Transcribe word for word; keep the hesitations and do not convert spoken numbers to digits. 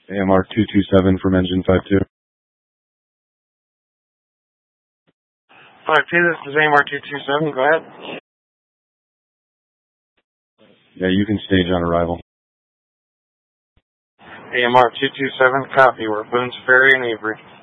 A M R two two seven from engine five two. five two, this is A M R two two seven, go ahead. Yeah, you can stage on arrival. A M R two two seven, copy. We're Boones Ferry and Avery.